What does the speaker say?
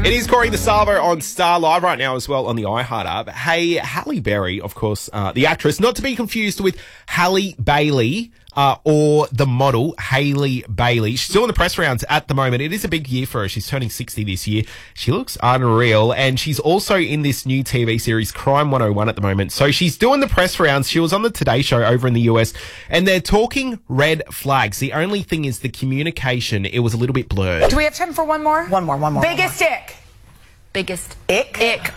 It is Corey the Savo on Star Live right now as well on the iHeart app. Hey, Halle Berry, of course, the actress, not to be confused with Halle Bailey or the model Hailey Bailey. She's still in the press rounds at the moment. It is a big year for her. She's turning 60 this year. She looks unreal, and she's also in this new TV series Crime 101 at the moment. So she's doing the press rounds. She was on the Today Show over in the US, and they're talking red flags. The only thing is the communication. It was a little bit blurred. Do we have time for one more? One more. Biggest ick. Biggest Ick?